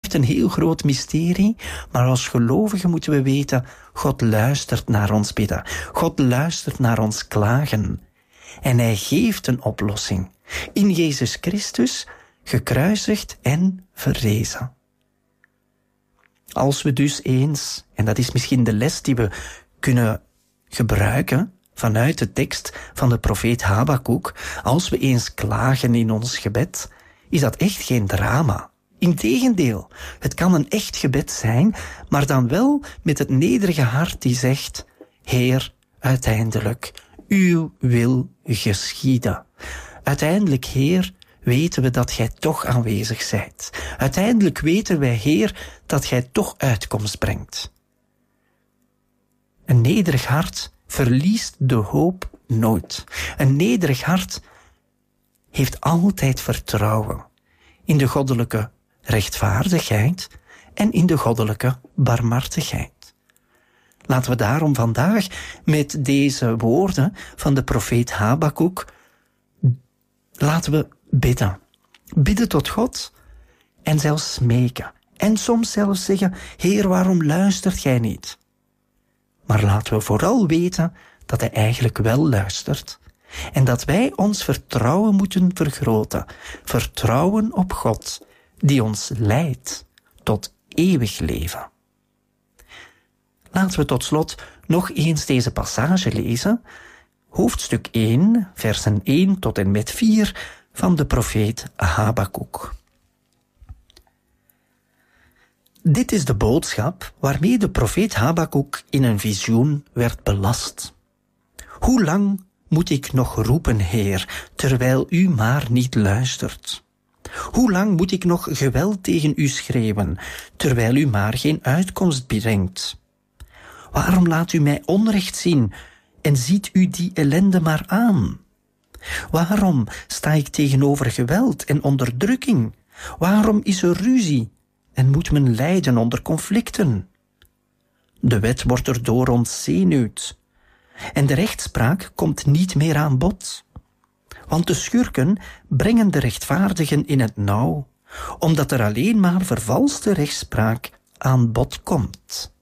lijkt een heel groot mysterie, maar als gelovigen moeten we weten, God luistert naar ons bidden. God luistert naar ons klagen. En hij geeft een oplossing. In Jezus Christus, gekruisigd en verrezen. Als we dus eens, en dat is misschien de les die we kunnen gebruiken vanuit de tekst van de profeet Habakuk, als we eens klagen in ons gebed, is dat echt geen drama. Integendeel, het kan een echt gebed zijn, maar dan wel met het nederige hart die zegt, Heer, uiteindelijk, uw wil geschieden. Uiteindelijk, Heer, weten we dat Gij toch aanwezig zijt. Uiteindelijk weten wij, Heer, dat Gij toch uitkomst brengt. Een nederig hart verliest de hoop nooit. Een nederig hart heeft altijd vertrouwen in de goddelijke rechtvaardigheid en in de goddelijke barmhartigheid. Laten we daarom vandaag met deze woorden van de profeet Habakuk, laten we bidden. Bidden tot God en zelfs smeken. En soms zelfs zeggen, Heer, waarom luistert Gij niet? Maar laten we vooral weten dat Hij eigenlijk wel luistert en dat wij ons vertrouwen moeten vergroten. Vertrouwen op God, die ons leidt tot eeuwig leven. Laten we tot slot nog eens deze passage lezen. Hoofdstuk 1, versen 1 tot en met 4 van de profeet Habakuk. Dit is de boodschap waarmee de profeet Habakuk in een visioen werd belast. Hoe lang moet ik nog roepen, Heer, terwijl u maar niet luistert? Hoe lang moet ik nog geweld tegen u schreeuwen, terwijl u maar geen uitkomst brengt? Waarom laat u mij onrecht zien en ziet u die ellende maar aan? Waarom sta ik tegenover geweld en onderdrukking? Waarom is er ruzie en moet men lijden onder conflicten? De wet wordt erdoor ontzenuwd en de rechtspraak komt niet meer aan bod. Want de schurken brengen de rechtvaardigen in het nauw, omdat er alleen maar vervalste rechtspraak aan bod komt.